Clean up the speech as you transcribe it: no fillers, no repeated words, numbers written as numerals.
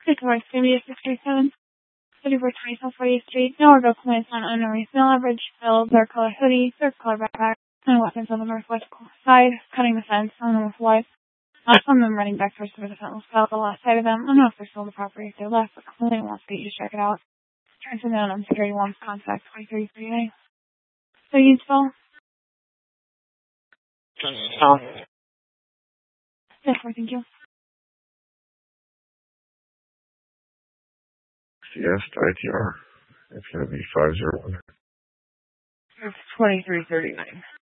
Detroit, City 637. 3420 South 40th Street. No or go clients on unknown male average. Bill, dark color hoodie, dark color backpack, and weapons on the northwest side, cutting the fence on the northwest. Some of them running back towards the fence was the last side of them. I don't know if they're still in the property if they're left, but Clint wants to get you to check it out. Turns down on security wants contact 2338. So you spell? Yes, sir, thank you. Yes, ITR. It's going to be 501. It's 2339.